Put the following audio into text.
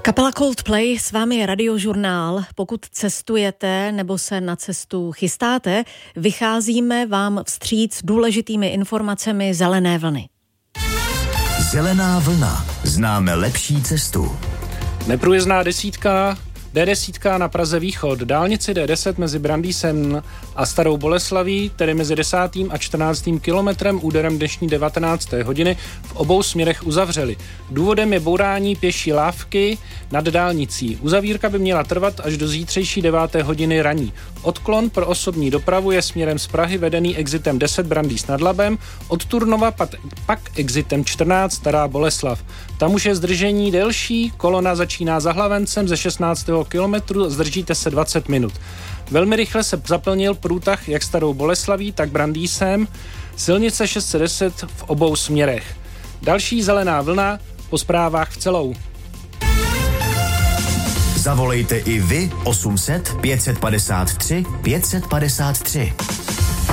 Kapela Coldplay, s vámi je Radiožurnál. Pokud cestujete nebo se na cestu chystáte, vycházíme vám vstříc důležitými informacemi Zelené vlny. Zelená vlna. Známe lepší cestu. Neprůjezdná desítka, D10 na Praze Východ, dálnici D10 mezi Brandýsem a Starou Boleslaví, tedy mezi 10. a 14. kilometrem úderem dnešní 19. hodiny v obou směrech uzavřeli. Důvodem je bourání pěší lávky nad dálnicí. Uzavírka by měla trvat až do zítřejší 9. hodiny raní. Odklon pro osobní dopravu je směrem z Prahy vedený exitem 10 Brandýs nad Labem, od Turnova pak exitem 14 Stará Boleslav. Tam už je zdržení delší, kolona začíná za Hlavencem ze 16. kilometru, zdržíte se 20 minut. Velmi rychle se zaplnil průtah jak Starou Boleslaví, tak Brandýsem, silnice 610 v obou směrech. Další zelená vlna po zprávách v celou. Zavolejte i vy 800 553 553.